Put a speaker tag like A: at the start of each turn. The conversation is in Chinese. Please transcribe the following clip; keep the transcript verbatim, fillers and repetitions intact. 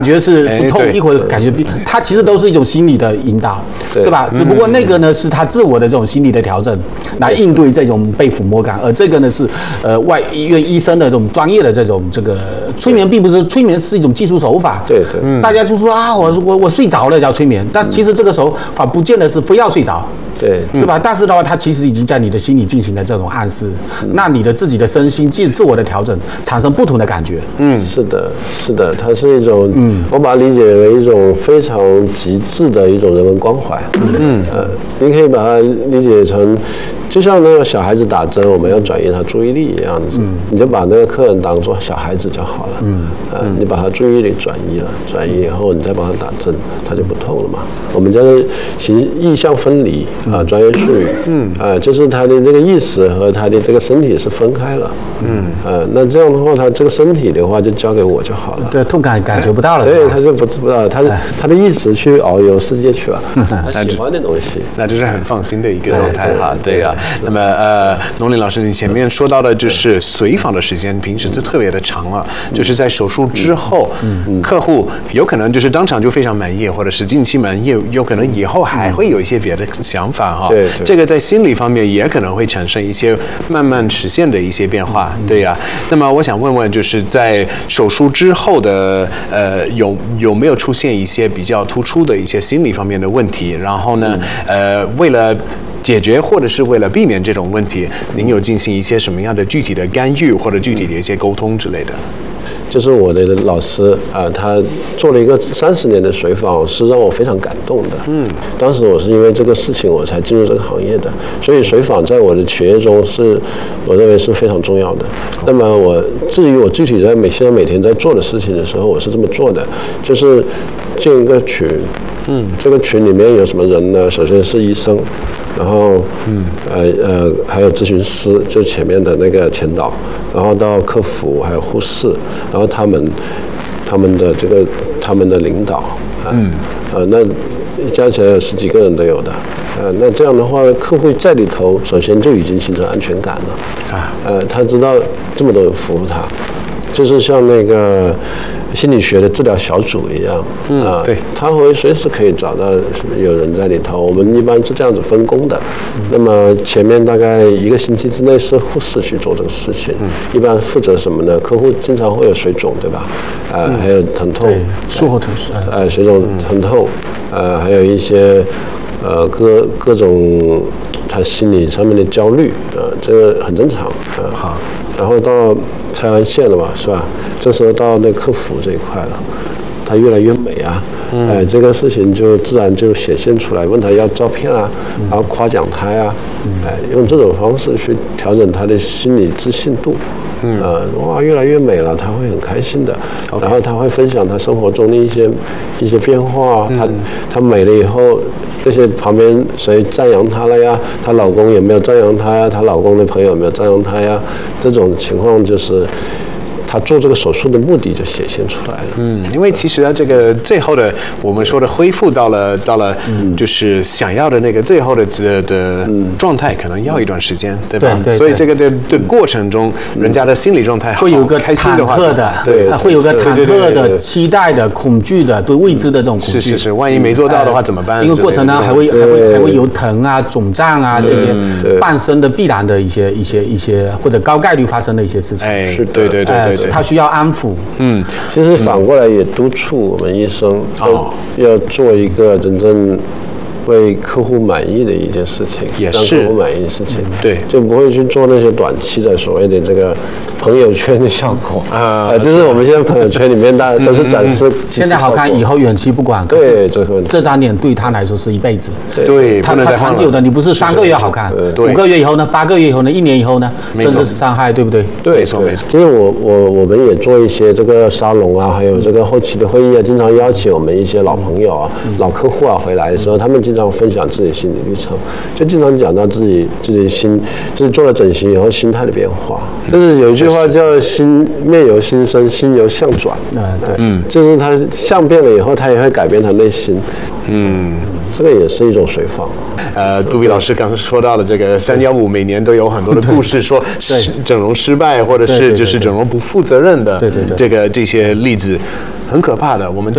A: 觉是不痛，一会儿感觉它其实都是一种心理的引导，是吧？只不过那个呢是他自我的这种心理的调整，来应对这种被抚摸感，而这个呢是呃外医院医生的这种专业的这种这个催眠，并不是催眠是一种技术手法。
B: 对对，嗯、
A: 大家就说啊，我我我睡着了叫催眠，但其实这个手法不见得是非要睡着。
B: 对，
A: 是吧？但是的话，它其实已经在你的心里进行了这种暗示，嗯、那你的自己的身心自自我的调整，产生不同的感觉。
B: 嗯，是的，是的，它是一种，嗯，我把它理解为一种非常极致的一种人文关怀。嗯，呃，你可以把它理解成，就像那个小孩子打针，我们要转移他注意力一样子，嗯、你就把那个客人当作小孩子就好了。嗯，呃，你把他注意力转移了，转移以后，你再帮他打针，他就不痛了嘛。我们叫做形意象分离。啊，专业术语，嗯，啊，就是他的这个意识和他的这个身体是分开了，嗯，呃，那这样的话，他这个身体的话就交给我就好了，
A: 对，痛感感觉不到了，
B: 对，他是不不知道，他是他的意识去遨游世界去了，他喜欢的东西，
C: 那就是很放心的一个状态哈，对呀。那么呃，龙林老师，你前面说到的就是随访的时间，平时就特别的长了，就是在手术之后，客户有可能就是当场就非常满意，或者是近期满意，有可能以后还会有一些别的想法。哈，
B: 对，
C: 这个在心理方面也可能会产生一些慢慢实现的一些变化，对呀。那么我想问问，就是在手术之后的呃，有有没有出现一些比较突出的一些心理方面的问题？然后呢，呃，为了解决或者是为了避免这种问题，您有进行一些什么样的具体的干预或者具体的一些沟通之类的？
B: 就是我的老师啊、呃，他做了一个三十年的随访，是让我非常感动的。嗯，当时我是因为这个事情我才进入这个行业的，所以随访在我的学业中是，我认为是非常重要的。那么我至于我具体在每现在每天在做的事情的时候，我是这么做的，就是建一个群。嗯，这个群里面有什么人呢？首先是医生，然后嗯呃呃还有咨询师，就前面的那个前导，然后到客服还有护士，然后他们他们的这个他们的领导啊，嗯呃那加起来有十几个人都有的，呃那这样的话，客户在里头首先就已经形成安全感了啊，呃他知道这么多人服务他，就是像那个心理学的治疗小组一样，嗯，啊，对，他会随时可以找到有人在里头。我们一般是这样子分工的。嗯、那么前面大概一个星期之内是护士去做这个事情，嗯、一般负责什么呢？客户经常会有水肿，对吧？啊、呃，嗯、还有疼痛，
A: 术后疼痛，
B: 呃，水肿、疼痛，呃，还有一些呃各各种他心理上面的焦虑，呃，这个很正常，呃，好。然后到拆完线了嘛，是吧？这时候到那客服这一块了，他越来越美啊，嗯、哎，这个事情就自然就显现出来。问他要照片啊，嗯、然后夸奖他呀、啊，嗯、哎，用这种方式去调整他的心理自信度。嗯，呃，哇，越来越美了，他会很开心的。Okay. 然后他会分享他生活中的一些一些变化，嗯、他他美了以后。这些旁边谁赞扬她了呀？她老公有没有赞扬她呀？她老公的朋友有没有赞扬她呀？这种情况就是她做这个手术的目的就显现出来了。
C: 嗯，因为其实啊，这个最后的我们说的恢复到了到了，就是想要的那个最后的的的状态，可能要一段时间，对吧？
A: 对对。
C: 所以这个的的过程中，人家的心理状态
A: 会有个
C: 开心的话，
A: 忐忑的，对，会有个忐忑的、期待的、恐惧的、对未知的这种恐惧。
C: 是是是，万一没做到的话怎么办？
A: 因为过程呢还会还会还会有疼啊、肿胀啊这些伴生的必然的一些一些一些或者高概率发生的一些事情。
C: 哎，是，对对对对，
A: 他需要安抚。
B: 嗯，其实反过来也督促我们医生要做一个真正为客户满意的一件事情，
C: 也是
B: 让客户满意的事情，
C: 对，
B: 就不会去做那些短期的所谓的这个朋友圈的效果啊。呃，就是我们现在朋友圈里面大家都是展示
A: 现在好看，以后远期不管。
B: 对，这个
A: 这张脸对他来说是一辈子。
C: 对，
A: 他他长久的，你不是三个月好看，五个月以后呢，八个月以后呢，一年以后呢，甚至是伤害，对不对？
B: 对，没错没错。就是我我我们也做一些这个沙龙啊，还有这个后期的会议啊，经常邀请我们一些老朋友啊、老客户啊回来的时候，他们经常分享自己心理历程，就经常讲到自己自己心，就是做了整形以后心态的变化。就是有一句话叫“心面由心生，心由相转”。嗯，对，嗯，就是他相变了以后，他也会改变他内心。嗯，这个也是一种随访。
C: 呃，杜比老师刚刚说到的这个三幺五，每年都有很多的故事，说整容失败，或者是就是整容不负责任的，
A: 对对对，
C: 这个这些例子，很可怕的，我们都。